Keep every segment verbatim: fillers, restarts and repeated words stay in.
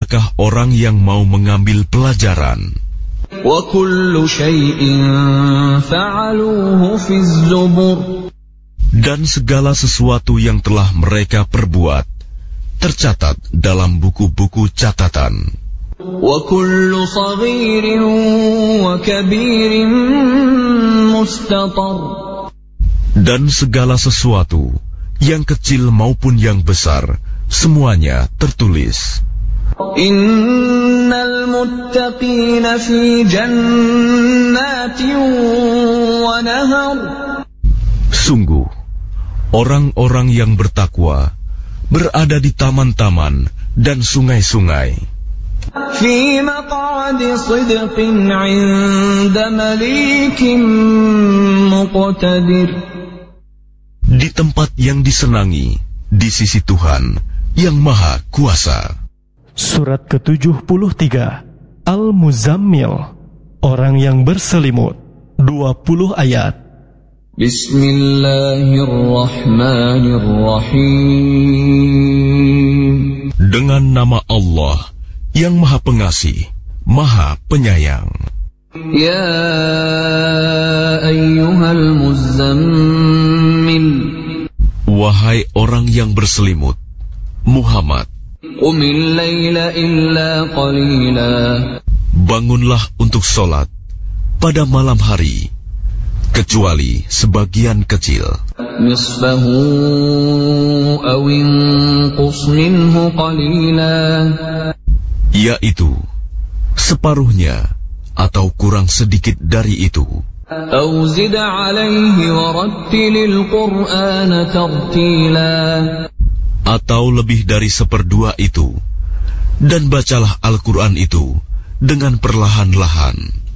Siapakah orang yang mau mengambil pelajaran? Dan segala sesuatu yang telah mereka perbuat tercatat dalam buku-buku catatan. Dan segala sesuatu yang kecil maupun yang besar, semuanya tertulis. Innal muttaqina fi jannatin wa nahar. Sungguh, orang-orang yang bertakwa berada di taman-taman dan sungai-sungai. Fi maq'adi sidqin 'inda malikin muqtadir. Di tempat yang disenangi, di sisi Tuhan yang Maha Kuasa. Surat ke tujuh puluh tiga, Al-Muzammil, orang yang berselimut, dua puluh ayat. Bismillahirrahmanirrahim. Dengan nama Allah yang Maha Pengasih, Maha Penyayang. Ya ayyuhal muzammil. Wahai orang yang berselimut, Muhammad, Qumil layla illa qalila. Bangunlah untuk sholat pada malam hari, kecuali sebagian kecil. Nisfahu aw inqus minhu qalila. Yaitu separuhnya atau kurang sedikit dari itu. Aw zid alayhi wa rattilil Qur'ana tartila. Atau lebih dari seperdua itu, dan bacalah Al-Quran itu dengan perlahan-lahan.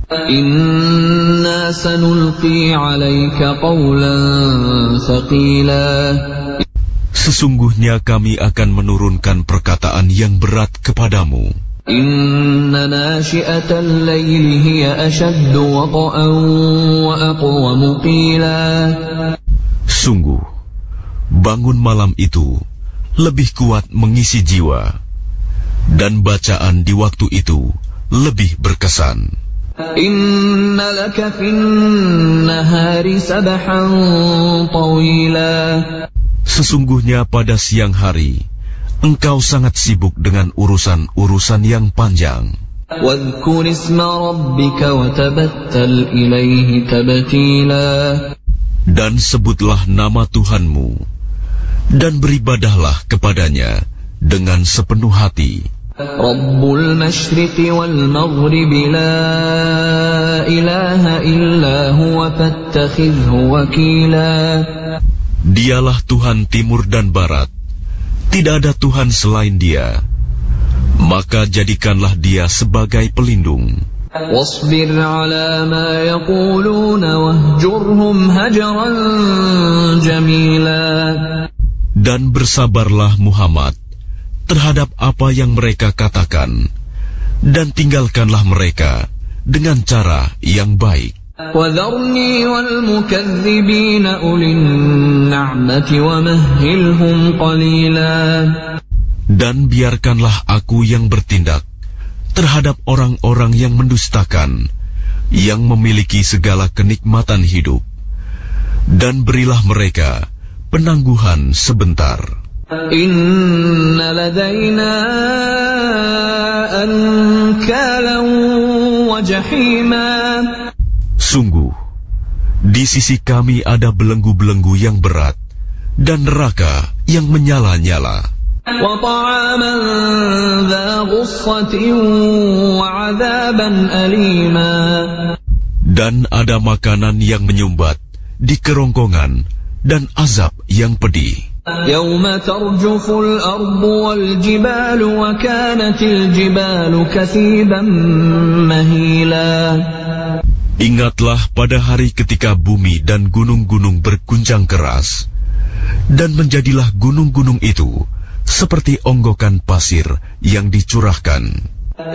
Inna sanulqi alayka qawlan thaqila. Sesungguhnya kami akan menurunkan perkataan yang berat kepadamu. Inna nashi'atal layli hiya ashaddu wata'an wa aqwamu qila. Sungguh, bangun malam itu lebih kuat mengisi jiwa, dan bacaan di waktu itu lebih berkesan. Inna laka fin nahari sabahan tawila. Sesungguhnya pada siang hari engkau sangat sibuk dengan urusan-urusan yang panjang. Wadhkur isma rabbika wa tabattal ilaihi tabtila. Dan sebutlah nama Tuhanmu dan beribadahlah kepadanya dengan sepenuh hati. Rabbul masyriqi wal maghribi la ilaha illa huwa fattakhidhu wakila. Dialah Tuhan timur dan barat, tidak ada Tuhan selain Dia, maka jadikanlah Dia sebagai pelindung. Wasbir ala ma yaquluna wahjurhum hajran jamila. Dan bersabarlah Muhammad terhadap apa yang mereka katakan, dan tinggalkanlah mereka dengan cara yang baik. وَذَرْنِي وَالْمُكَذِّبِينَ أُولِي النَّعْمَةِ وَمَهِّلْهُمْ قَلِيلًا. Dan biarkanlah aku yang bertindak terhadap orang-orang yang mendustakan, yang memiliki segala kenikmatan hidup, dan berilah mereka penangguhan sebentar. Inna ladayna ankalan wa jahima. Sungguh, di sisi kami ada belenggu-belenggu yang berat dan neraka yang menyala-nyala. Wa ta'aman dha ghussatin wa 'adzaban alima. Dan ada makanan yang menyumbat di kerongkongan dan azab yang pedih. Yawma tarjuful ardu wal jibalu wa kanatil jibalu kathiban mahila. Ingatlah pada hari ketika bumi dan gunung-gunung berguncang keras, dan menjadilah gunung-gunung itu seperti onggokan pasir yang dicurahkan.